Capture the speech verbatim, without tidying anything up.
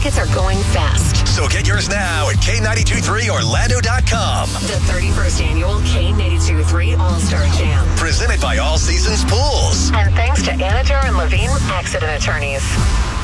tickets are going fast. So get yours now at K nine two three Orlando dot com. The thirty-first annual K ninety-two three All-Star Jam. Presented by All Seasons Pools. And thanks to Anajar and Levine Accident Attorneys.